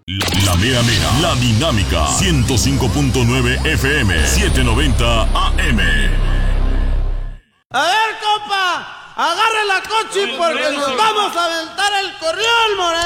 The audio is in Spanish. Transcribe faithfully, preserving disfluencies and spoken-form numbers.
La mera mera, la dinámica, ciento cinco punto nueve F M, setecientos noventa A M. A ver, compa, agarre la coche porque nos vamos a aventar el corrión, Moreno.